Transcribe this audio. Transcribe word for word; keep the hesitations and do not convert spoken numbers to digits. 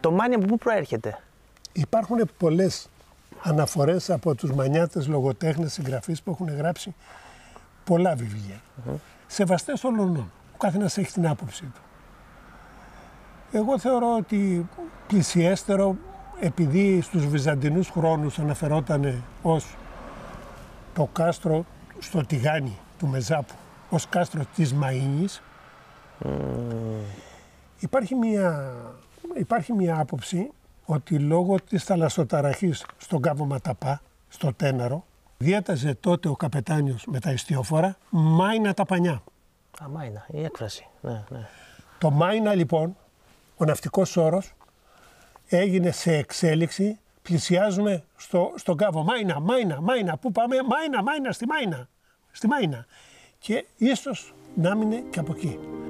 Το Μάινι από πού προέρχεται? Υπάρχουν πολλές αναφορές από τους μανιάτες λογοτέχνες, συγγραφείς που έχουν γράψει πολλά βιβλία. Mm-hmm. Σεβαστές όλων. Ο καθένας έχει την άποψή του. Εγώ θεωρώ ότι πλησιέστερο, επειδή στους βυζαντινούς χρόνους αναφερόταν ως το κάστρο στο Τηγάνι του Μεζάπου, ως κάστρο της Μαΐνης, mm. υπάρχει, μια, υπάρχει μια άποψη ότι λόγω της θαλασσοταραχής στον κάβο Ματαπά, στο Τέναρο, διέταζε τότε ο καπετάνιος με τα ιστιοφόρα Μάινα τα πανιά. Α, Μάινα, η έκφραση. Ναι, ναι. Το Μάινα λοιπόν, ο ναυτικός όρος, έγινε σε εξέλιξη. Πλησιάζουμε στο, στον κάβο. Μάινα, Μάινα, Μάινα. Πού πάμε? Μάινα, Μάινα, στη Μάινα. Στη Μάινα. Και ίσως να μείνει και από εκεί.